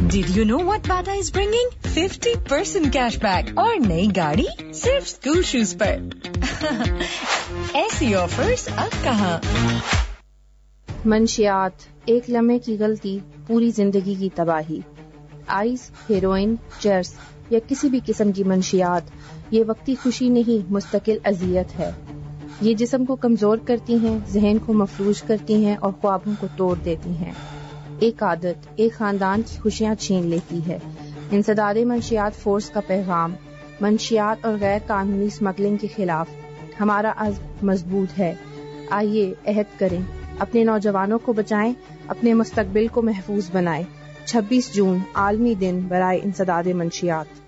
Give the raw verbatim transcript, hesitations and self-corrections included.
Did you know what Bata is bringing? fifty percent cashback और नई गाड़ी सिर्फ स्कूल शूज पर। ऐसी ऑफर्स अब कहाँ? मंशियात, एक लम्हे की गलती पूरी जिंदगी की तबाही। आइस, हेरोइन, चर्स या किसी भी किस्म की मंशियात ये वक्ती खुशी नहीं, मुस्तकिल अजियत है। ये जिस्म को कमजोर करती हैं, जहन को मफलूज करती हैं और ख्वाबों को तोड़ देती हैं। एक आदत एक खानदान की खुशियां छीन लेती है। इंसदादे मंशियात फोर्स का पैगाम, मंशियात और गैर कानूनी स्मगलिंग के खिलाफ हमारा अज़्म मजबूत है। आइए अहद करें, अपने नौजवानों को बचाएं, अपने मुस्तकबिल को महफूज बनाएं। छब्बीस जून आलमी दिन बराए इंसदादे मंशियात।